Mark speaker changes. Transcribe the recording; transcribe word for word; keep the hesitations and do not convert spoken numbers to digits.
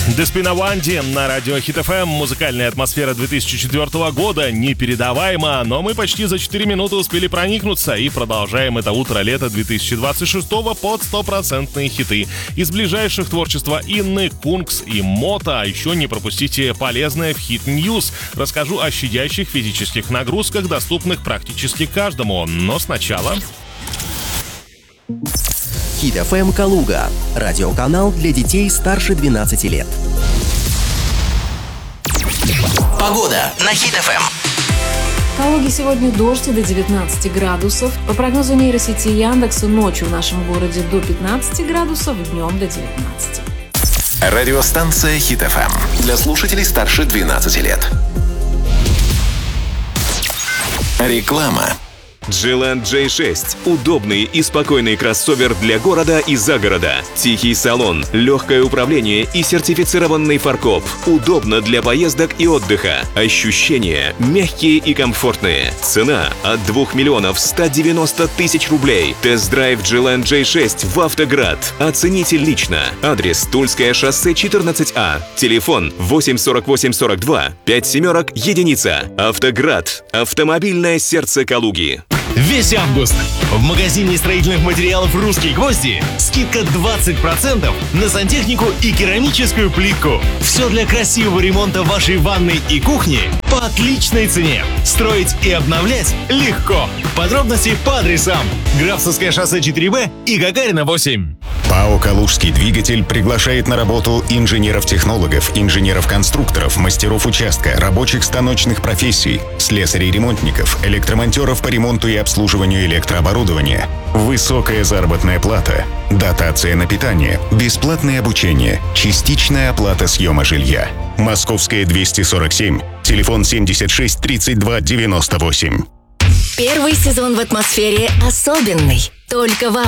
Speaker 1: Деспинаванди на радио Хит эф эм. Музыкальная атмосфера две тысячи четвёртого года непередаваема, но мы почти за четыре минуты успели проникнуться и продолжаем это утро-лето две тысячи двадцать шестого под стопроцентные хиты. Из ближайших творчества Инны, Кункс и Мота. А еще не пропустите полезное в Хит Ньюс. Расскажу о щадящих физических нагрузках, доступных практически каждому. Но сначала...
Speaker 2: Хит эф эм Калуга. Радиоканал для детей старше двенадцати лет. Погода на Хит эф эм.
Speaker 3: В Калуге сегодня дождь и до девятнадцати градусов. По прогнозу нейросети Яндекса, ночью в нашем городе до пятнадцати градусов, днем до девятнадцати.
Speaker 2: Радиостанция Хит эф эм. Для слушателей старше двенадцати лет. Реклама.
Speaker 4: джи эл эн джей шесть – удобный и спокойный кроссовер для города и загорода. Тихий салон, легкое управление и сертифицированный фаркоп. Удобно для поездок и отдыха. Ощущения мягкие и комфортные. Цена от двух миллионов ста девяноста тысяч рублей. Тест-драйв джи эл эн джей шесть в Автоград. Оцените лично. Адрес: Тульское шоссе четырнадцать А. Телефон восемь сорок восемь сорок два пять семерок единица. Автоград. Автомобильное сердце Калуги.
Speaker 5: Весь август в магазине строительных материалов «Русские гвозди» скидка двадцать процентов на сантехнику и керамическую плитку. Все для красивого ремонта вашей ванной и кухни по отличной цене. Строить и обновлять легко. Подробности по адресам: Графсовское шоссе четыре Б и Гагарина восемь.
Speaker 6: ПАО «Калужский двигатель» приглашает на работу инженеров-технологов, инженеров-конструкторов, мастеров участка, рабочих станочных профессий, слесарей-ремонтников, электромонтеров по ремонту и обслуживанию электрооборудования. Высокая заработная плата, дотация на питание, бесплатное обучение, частичная оплата съема жилья. Московская двести сорок семь, телефон семьдесят шесть тридцать два девяносто восемь.
Speaker 7: Первый сезон в атмосфере особенный. Только в